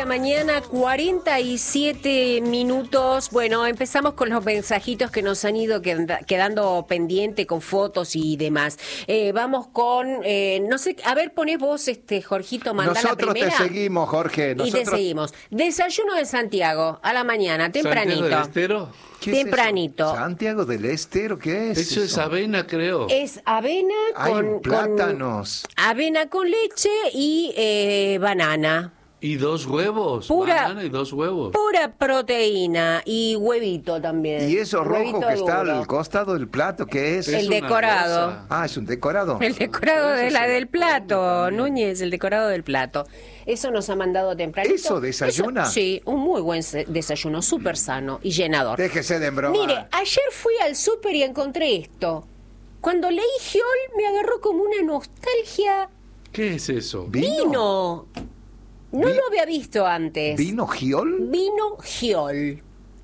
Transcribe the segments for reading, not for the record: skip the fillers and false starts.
mañana, 47 minutos. Bueno, empezamos con los mensajitos que nos han ido quedando pendiente con fotos y demás. Vamos con, no sé, a ver, ponés vos, Jorgito, mandá Nosotros la primera. te seguimos, Jorge. Y te seguimos. Desayuno de Santiago, a la mañana, tempranito. ¿Santiago del Estero? ¿Qué tempranito. Es eso? ¿Santiago del Estero? ¿Qué es Eso es avena, creo. Es avena con plátanos. Avena con leche y banana. ¿Y 2 huevos? Banana y 2 huevos. Pura proteína y huevito también. ¿Y eso rojo Huevito que está duro. al costado del plato, qué es? El decorado. Rosa. Ah, es un decorado. El decorado Eso de se del lo plato, como también. Núñez, el decorado del plato. Eso nos ha mandado tempranito. ¿Eso desayuna? Sí, un muy buen desayuno, súper sano y llenador. Déjese de embromar. Mire, ayer fui al súper y encontré esto. Cuando leí Giol me agarró como una nostalgia. ¿Qué es eso? Vino. No lo había visto antes. ¿Vino Giol? Vino Giol.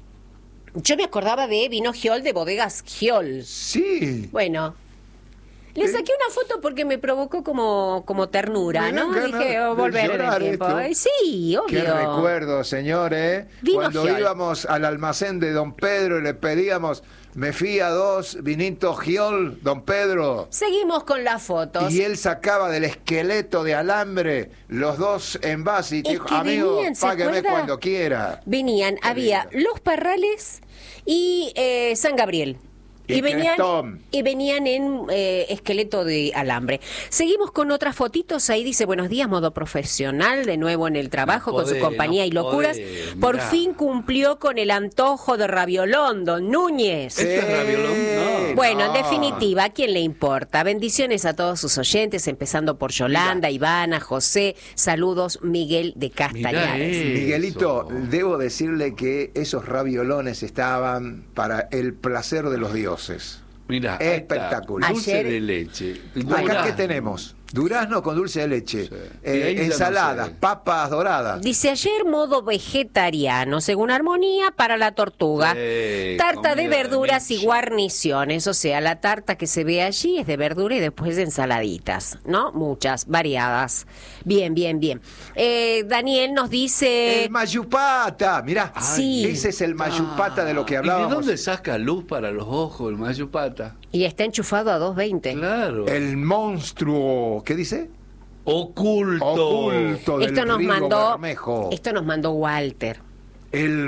Yo me acordaba de vino Giol de bodegas Giol. Sí. Bueno, le saqué una foto porque me provocó como ternura, Me dan ¿no? ganas Dije, de volver en el llorar tiempo. esto. Sí, obvio. Qué recuerdo, señor, ¿eh? Vino Cuando Giol. íbamos al almacén de Don Pedro y le pedíamos, me fía 2 vinitos Giol, Don Pedro. Seguimos con las fotos. Y él sacaba del esqueleto de alambre los 2 envases y te Es dijo, que amigo, venían, ¿se págueme acuerda? cuando quiera. Venían, había Los Parrales y San Gabriel. Y Crestón. Venían en esqueleto de alambre. Seguimos con otras fotitos. Ahí dice, buenos días, modo profesional, de nuevo en el trabajo No con su podés, compañía no y locuras. podés, Por mirá. fin cumplió con el antojo de raviolón, don Núñez. ¿Esto es raviolón? No. Bueno, en No. definitiva, ¿a quién le importa? Bendiciones a todos sus oyentes, empezando por Yolanda, Ivana, José. Saludos, Miguel de Castañares. Mirá, Miguelito, Eso. debo decirle que esos raviolones estaban para el placer de los dioses. Mirá, Espectacular. Dulce Ayer- de leche. Acá, ¿qué durazno. tenemos? Durazno con dulce de leche, Sí. Y ahí ya no ensaladas, sé. papas doradas. Dice ayer modo vegetariano, según Armonía, para la tortuga. Sí, Tarta de comida de verduras y Nietzsche. guarniciones. O sea, la tarta que se ve allí es de verdura y después de ensaladitas, ¿no? Muchas, variadas. Bien, bien, bien. Daniel nos dice... El mayupata, mirá, Sí. ese es el mayupata de lo que hablábamos. ¿Y de dónde saca luz para los ojos el mayupata? Y está enchufado a 220. Claro. El monstruo, ¿qué dice? Oculto. Oculto del Esto nos Río mandó... Bermejo. Esto nos mandó Walter. El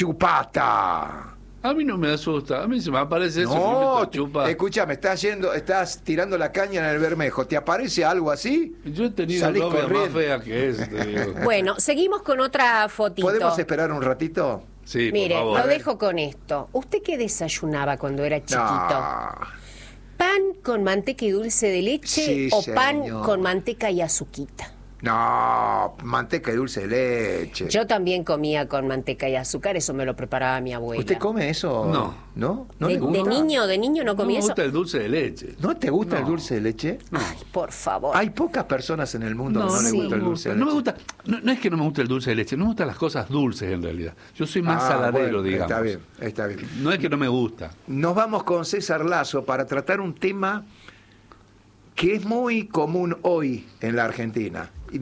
mayupata. A mí no me asusta. A mí se me aparece eso. No, que me chupa. escúchame, estás tirando la caña en el Bermejo. ¿Te aparece algo así? Yo he tenido Salís novia más corriendo. fea que esa, te digo. Bueno, seguimos con otra fotito. ¿Podemos esperar un ratito? Sí, Mire, por favor. lo dejo con esto. ¿Usted qué desayunaba cuando era chiquito? No. ¿Pan con manteca y dulce de leche Sí, o pan señor. con manteca y azuquita? No, manteca y dulce de leche. Yo también comía con manteca y azúcar, eso me lo preparaba mi abuela. ¿Usted come eso? No. ¿No? ¿No de, le gusta? de niño no No comía me eso. gusta el dulce de leche. ¿No te gusta el No. dulce de leche? Ay, por favor. Hay pocas personas en el mundo que no les sí. gusta el dulce de No leche. me gusta, no es que no me guste el dulce de leche, no me gustan las cosas dulces en realidad. Yo soy más saladero, bueno, digamos. Está bien, está bien. No es que no me gusta. Nos vamos con César Lazo para tratar un tema que es muy común hoy en la Argentina.